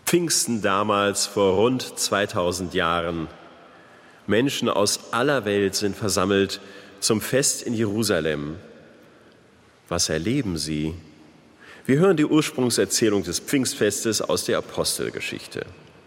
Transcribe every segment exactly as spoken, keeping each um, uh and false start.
Pfingsten damals vor rund zweitausend Jahren. Menschen aus aller Welt sind versammelt zum Fest in Jerusalem. Was erleben sie? Wir hören die Ursprungserzählung des Pfingstfestes aus der Apostelgeschichte.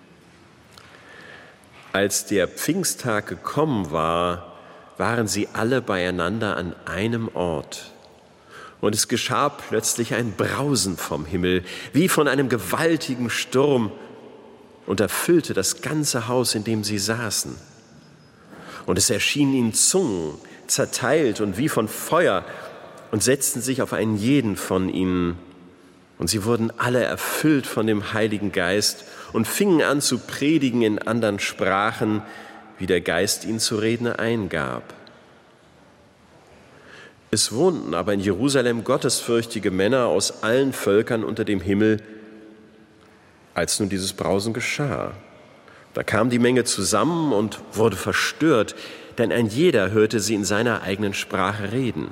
Als der Pfingsttag gekommen war, waren sie alle beieinander an einem Ort. Und es geschah plötzlich ein Brausen vom Himmel, wie von einem gewaltigen Sturm, und erfüllte das ganze Haus, in dem sie saßen. Und es erschienen ihnen Zungen, zerteilt und wie von Feuer, und setzten sich auf einen jeden von ihnen. Und sie wurden alle erfüllt von dem Heiligen Geist und fingen an zu predigen in anderen Sprachen, wie der Geist ihnen zu reden eingab. Es wohnten aber in Jerusalem gottesfürchtige Männer aus allen Völkern unter dem Himmel. Als nun dieses Brausen geschah, da kam die Menge zusammen und wurde verstört, denn ein jeder hörte sie in seiner eigenen Sprache reden.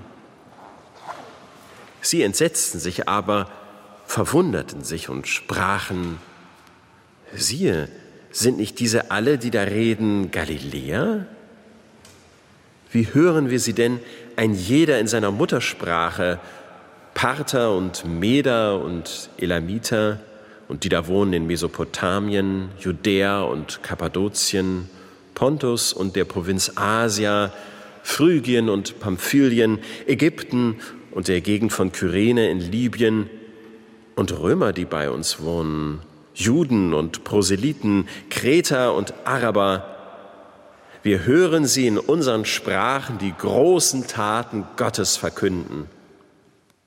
Sie entsetzten sich aber, verwunderten sich und sprachen: Siehe, sind nicht diese alle, die da reden, Galiläer? Wie hören wir sie denn, ein jeder in seiner Muttersprache, Parther und Meder und Elamiter und die da wohnen in Mesopotamien, Judäa und Kappadokien, Pontus und der Provinz Asia, Phrygien und Pamphylien, Ägypten und der Gegend von Kyrene in Libyen und Römer, die bei uns wohnen, Juden und Proselyten, Kreter und Araber. Wir hören sie in unseren Sprachen die großen Taten Gottes verkünden.